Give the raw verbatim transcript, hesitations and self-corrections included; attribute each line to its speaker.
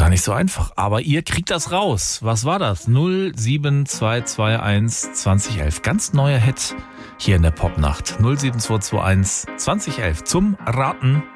Speaker 1: gar nicht so einfach. Aber ihr kriegt das raus. Was war das? null sieben zwei zwei eins zwanzig elf. Ganz neuer Hit hier in der Popnacht. null sieben zwei zwei eins zwanzig elf zum Raten.